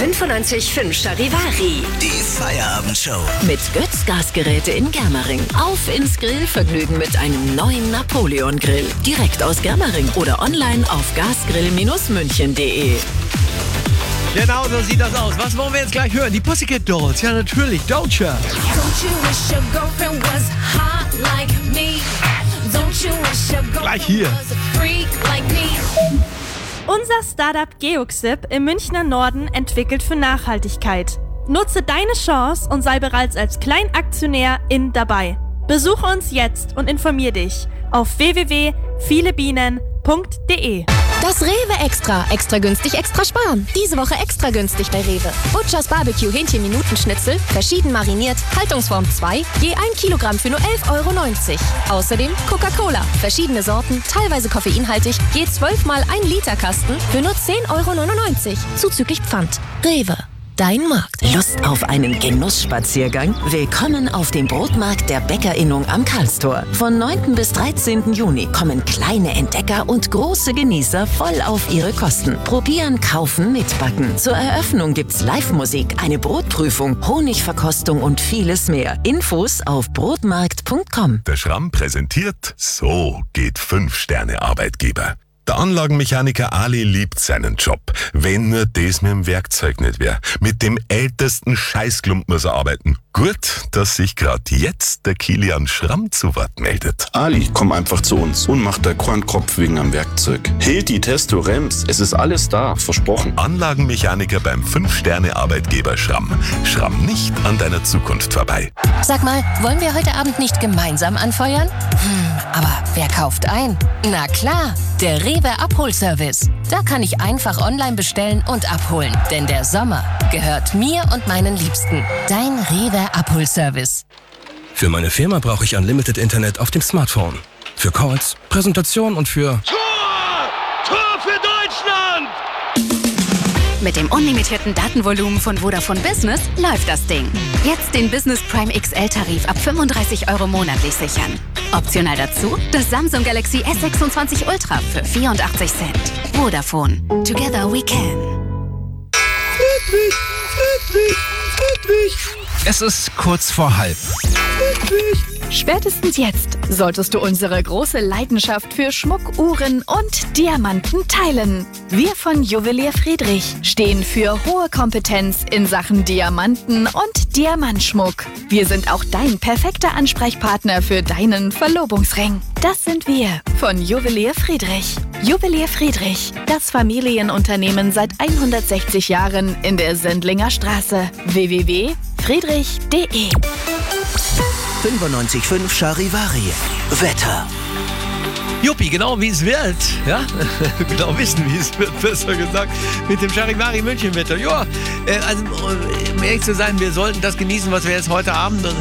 95.5 Charivari. Die Feierabendshow. Mit Götz Gasgeräte in Germering. Auf ins Grillvergnügen mit einem neuen Napoleon-Grill. Direkt aus Germering oder online auf gasgrill-münchen.de. Genau, so sieht das aus. Was wollen wir jetzt gleich hören? Die Pussycat Dolls. Ja, natürlich. Doja. Gleich hier. Unser Startup Geoxip im Münchner Norden entwickelt für Nachhaltigkeit. Nutze deine Chance und sei bereits als Kleinaktionärin dabei. Besuche uns jetzt und informier dich auf www.vielebienen.de. Das Rewe Extra. Extra günstig, extra sparen. Diese Woche extra günstig bei Rewe. Butchers Barbecue Hähnchen-Minutenschnitzel, verschieden mariniert, Haltungsform 2, je 1 Kilogramm für nur 11,90 €. Außerdem Coca-Cola, verschiedene Sorten, teilweise koffeinhaltig, je 12 mal 1 Liter Kasten für nur 10,99 €, zuzüglich Pfand. Rewe. Dein Markt. Lust auf einen Genussspaziergang? Willkommen auf dem Brotmarkt der Bäckerinnung am Karlstor. Von 9. bis 13. Juni kommen kleine Entdecker und große Genießer voll auf ihre Kosten. Probieren, kaufen, mitbacken. Zur Eröffnung gibt's Live-Musik, eine Brotprüfung, Honigverkostung und vieles mehr. Infos auf brotmarkt.com. Der Schramm präsentiert, so geht 5-Sterne-Arbeitgeber. Der Anlagenmechaniker Ali liebt seinen Job. Wenn nur das mit dem Werkzeug nicht wäre. Mit dem ältesten Scheißklump muss er arbeiten. Gut, dass sich gerade jetzt der Kilian Schramm zu Wort meldet. Ali, komm einfach zu uns und mach dir keinen Kopf wegen am Werkzeug. Hilti, Testo, Rems, es ist alles da, versprochen. Anlagenmechaniker beim 5-Sterne-Arbeitgeber Schramm. Schramm nicht an deiner Zukunft vorbei. Sag mal, wollen wir heute Abend nicht gemeinsam anfeuern? Aber wer kauft ein? Na klar, der Rewe Abholservice. Da kann ich einfach online bestellen und abholen. Denn der Sommer gehört mir und meinen Liebsten. Dein Rewe Abholservice. Für meine Firma brauche ich Unlimited Internet auf dem Smartphone. Für Calls, Präsentation und für... Tor für Deutschland! Mit dem unlimitierten Datenvolumen von Vodafone Business läuft das Ding. Jetzt den Business Prime XL-Tarif ab 35 € monatlich sichern. Optional dazu das Samsung Galaxy S26 Ultra für 84 Cent. Vodafone. Together we can. Friedrich. Es ist kurz vor halb. Spätestens jetzt solltest du unsere große Leidenschaft für Schmuck, Uhren und Diamanten teilen. Wir von Juwelier Friedrich stehen für hohe Kompetenz in Sachen Diamanten und Diamantschmuck. Wir sind auch dein perfekter Ansprechpartner für deinen Verlobungsring. Das sind wir von Juwelier Friedrich. Juwelier Friedrich, das Familienunternehmen seit 160 Jahren in der Sendlinger Straße. www.friedrich.de 95.5 Charivari. Wetter. Juppie, genau wie es wird. Ja, genau wissen, wie es wird, besser gesagt. Mit dem Charivari München Wetter. Ja, also um ehrlich zu sein, wir sollten das genießen, was wir jetzt heute Abend